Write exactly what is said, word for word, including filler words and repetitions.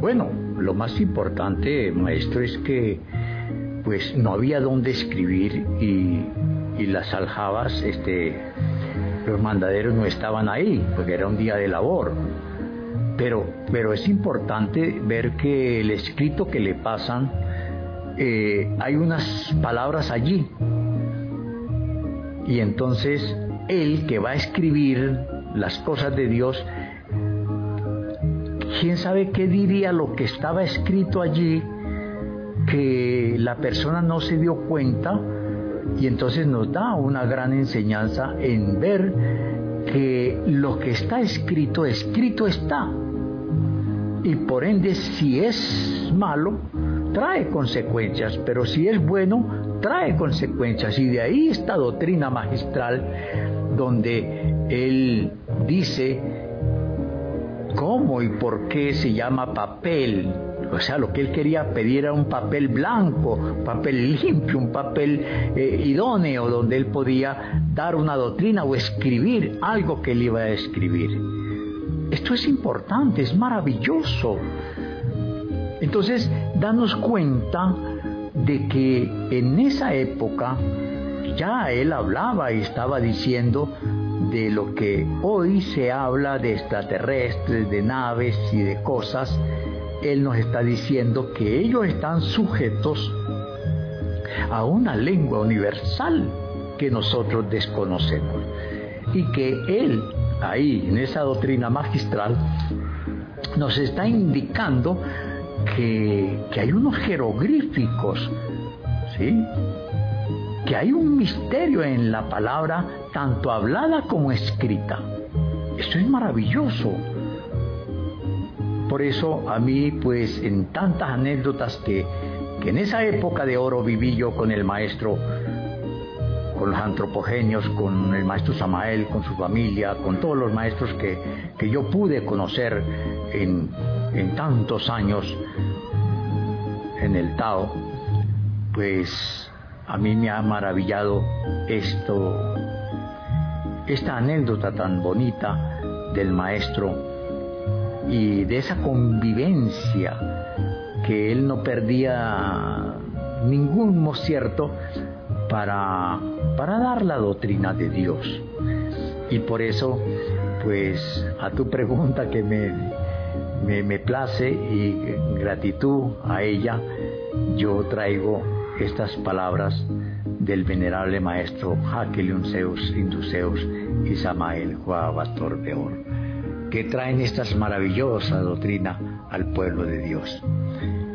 Bueno, lo más importante, maestro, es que pues no había dónde escribir y, y las aljabas, este, los mandaderos no estaban ahí, porque era un día de labor. Pero, pero es importante ver que el escrito que le pasan, eh, hay unas palabras allí. Y entonces él que va a escribir las cosas de Dios, ¿quién sabe qué diría lo que estaba escrito allí, que la persona no se dio cuenta? Y entonces nos da una gran enseñanza en ver que lo que está escrito, escrito está. Y por ende, si es malo, trae consecuencias, pero si es bueno, trae consecuencias. Y de ahí esta doctrina magistral, donde él dice cómo y por qué se llama papel. O sea, lo que él quería pedir era un papel blanco, papel limpio, un papel eh, idóneo, donde él podía dar una doctrina o escribir algo que él iba a escribir. Esto es importante, es maravilloso. Entonces, danos cuenta de que en esa época ya él hablaba y estaba diciendo de lo que hoy se habla de extraterrestres, de naves y de cosas. Él nos está diciendo que ellos están sujetos a una lengua universal que nosotros desconocemos y que él, ahí en esa doctrina magistral, nos está indicando que, que hay unos jeroglíficos, ¿sí?, que hay un misterio en la palabra, tanto hablada como escrita. Esto es maravilloso. Por eso a mí, pues, en tantas anécdotas que, que en esa época de oro viví yo con el maestro, con los antropogenios, con el maestro Samael, con su familia, con todos los maestros que, que yo pude conocer en, en tantos años en el Tao, pues a mí me ha maravillado esto, esta anécdota tan bonita del maestro y de esa convivencia que él no perdía ningún concierto para, para dar la doctrina de Dios. Y por eso, pues, a tu pregunta que me, me, me place y gratitud a ella, yo traigo estas palabras del venerable maestro Jacquelion Zeus Induceus y Samael Joa Pastor de Oro, que traen estas maravillosas doctrinas al pueblo de Dios.